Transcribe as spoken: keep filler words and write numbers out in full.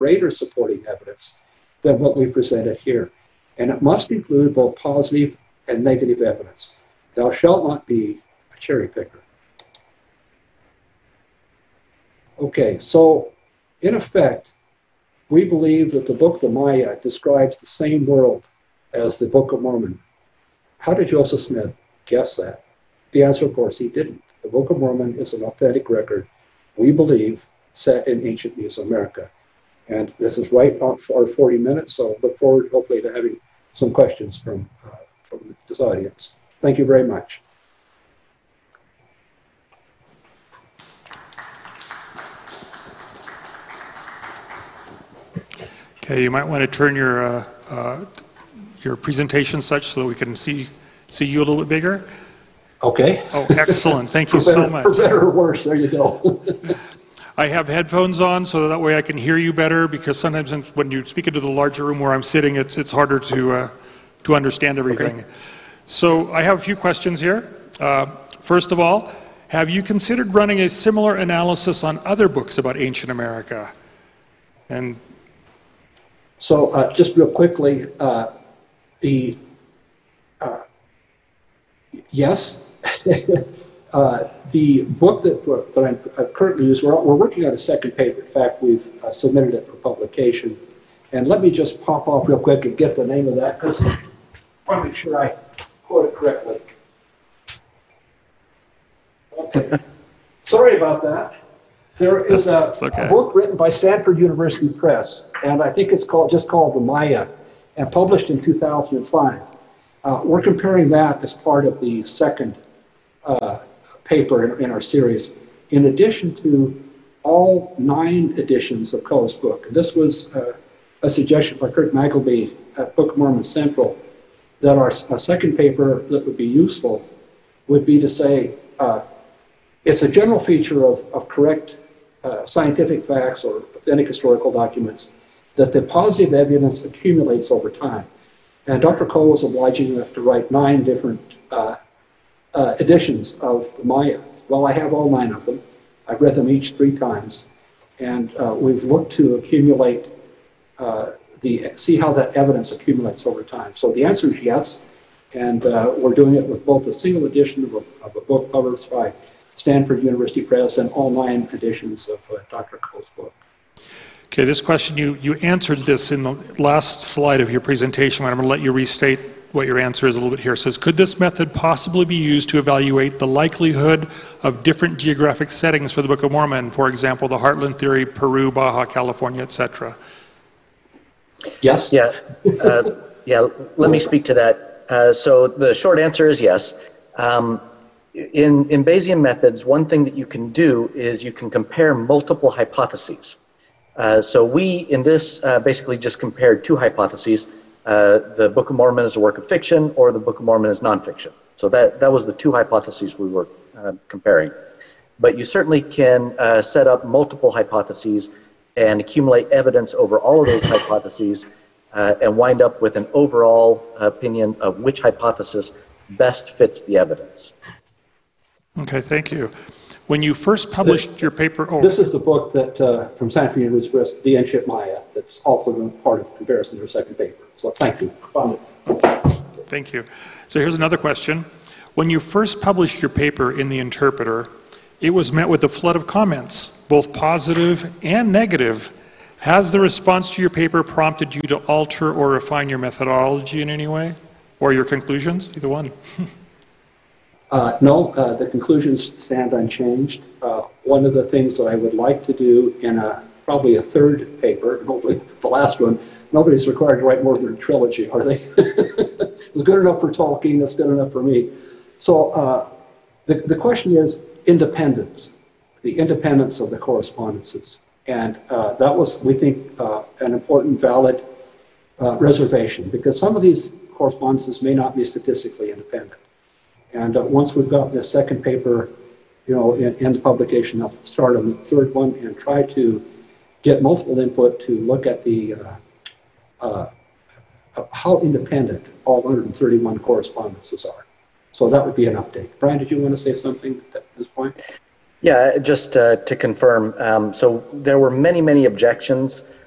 greater supporting evidence than what we presented here. And it must include both positive and negative evidence. Thou shalt not be a cherry picker. Okay, so in effect, we believe that the Book of the Maya describes the same world as the Book of Mormon. How did Joseph Smith guess that? The answer, of course, he didn't. The Book of Mormon is an authentic record, we believe, set in ancient Mesoamerica. And this is right on for forty minutes, so look forward, hopefully, to having some questions from, uh, from this audience. Thank you very much. Okay, you might want to turn your uh, uh, your presentation such so that we can see see you a little bit bigger. Okay. Oh, excellent! Thank you for better, so much. For better or worse, there you go. I have headphones on so that way I can hear you better, because sometimes when you speak into the larger room where I'm sitting, it's it's harder to uh, to understand everything. Okay. So I have a few questions here. Uh, first of all, have you considered running a similar analysis on other books about ancient America? And So uh, just real quickly, uh, the uh, yes, uh, the book that, that I'm uh, currently using, we're, we're working on a second paper. In fact, we've uh, submitted it for publication. And let me just pop off real quick and get the name of that, because I want to make sure I quote it correctly. Okay. Sorry about that. There is a, okay. a book written by Stanford University Press, and I think it's called just called The Maya, and published in two thousand five. Uh, we're comparing that as part of the second uh, paper in, in our series, in addition to all nine editions of Coe's book. And this was uh, a suggestion by Kurt Magleby at Book of Mormon Central, that our, our second paper that would be useful would be to say, uh, it's a general feature of, of correct uh, scientific facts or authentic historical documents that the positive evidence accumulates over time. And Doctor Coe was obliging enough to write nine different uh, uh, editions of the Maya. Well, I have all nine of them. I've read them each three times. And uh, we've looked to accumulate, uh, the see how that evidence accumulates over time. So the answer is yes. And uh, we're doing it with both a single edition of a, of a book published by Stanford University Press and all nine editions of uh, Doctor Coe's book. Okay, this question, you, you answered this in the last slide of your presentation, but I'm going to let you restate what your answer is a little bit here. It says, could this method possibly be used to evaluate the likelihood of different geographic settings for the Book of Mormon, for example, the Heartland Theory, Peru, Baja California, et cetera? Yes. Yeah, uh, yeah, let me speak to that. Uh, so the short answer is yes. Um, In, in Bayesian methods, one thing that you can do is you can compare multiple hypotheses. Uh, so we, in this, uh, basically just compared two hypotheses. Uh, the Book of Mormon is a work of fiction, or the Book of Mormon is nonfiction. So that, that was the two hypotheses we were uh, comparing. But you certainly can uh, set up multiple hypotheses and accumulate evidence over all of those hypotheses uh, and wind up with an overall opinion of which hypothesis best fits the evidence. Okay, thank you. When you first published the, your paper... Oh. This is the book that uh, from Stanford University Press, The Ancient Maya, that's also part of comparison to your second paper. So thank you. Okay, thank you. So here's another question. When you first published your paper in The Interpreter, it was met with a flood of comments, both positive and negative. Has the response to your paper prompted you to alter or refine your methodology in any way? Or your conclusions? Either one. Uh, no, uh, the conclusions stand unchanged. Uh, one of the things that I would like to do in a probably a third paper, and hopefully the last one, nobody's required to write more than a trilogy, are they? It's good enough for Tolkien, it's good enough for me. So uh, the, the question is independence, the independence of the correspondences. And uh, that was, we think, uh, an important, valid uh, reservation, because some of these correspondences may not be statistically independent. And uh, once we've got the second paper, you know, in, in the publication, I'll start on the third one and try to get multiple input to look at the uh, uh, how independent all one hundred thirty-one correspondences are. So that would be an update. Brian, did you want to say something at this point? Yeah, just uh, to confirm. Um, so there were many, many objections